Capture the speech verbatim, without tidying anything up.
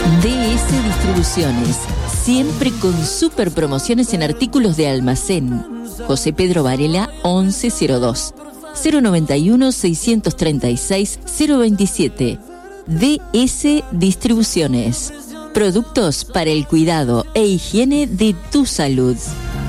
D S Distribuciones, siempre con super promociones en artículos de almacén. José Pedro Varela once cero dos, cero noventa y uno, seiscientos treinta y seis, cero veintisiete. D S Distribuciones, productos para el cuidado e higiene de tu salud.